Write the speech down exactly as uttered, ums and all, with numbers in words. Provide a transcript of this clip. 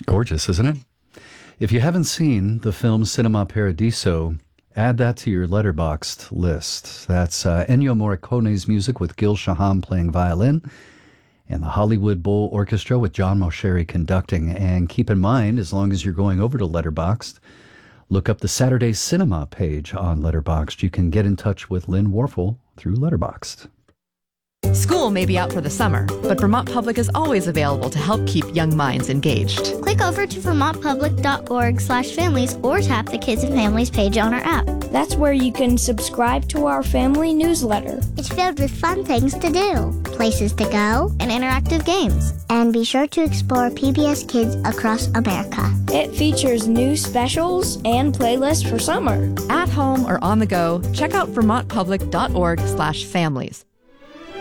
Gorgeous, isn't it? If you haven't seen the film Cinema Paradiso, add that to your Letterboxd list. That's uh, Ennio Morricone's music with Gil Shaham playing violin and the Hollywood Bowl Orchestra with John Mosheri conducting. And keep in mind, as long as you're going over to Letterboxd, look up the Saturday Cinema page on Letterboxd. You can get in touch with Lynn Warfel through Letterboxd. School may be out for the summer, but Vermont Public is always available to help keep young minds engaged. Click over to vermontpublic.org slash families or tap the Kids and Families page on our app. That's where you can subscribe to our family newsletter. It's filled with fun things to do, places to go, and interactive games. And be sure to explore P B S Kids across America. It features new specials and playlists for summer. At home or on the go, check out vermontpublic.org slash families.